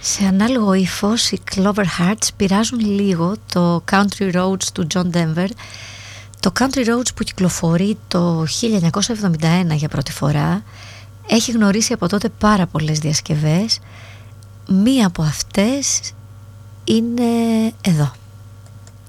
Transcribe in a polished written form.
Σε ανάλογο ύφος, οι Clover Hearts πειράζουν λίγο το Country Roads του John Denver. Το Country Roads που κυκλοφορεί το 1971 για πρώτη φορά έχει γνωρίσει από τότε πάρα πολλές διασκευές. Μία από αυτές είναι εδώ.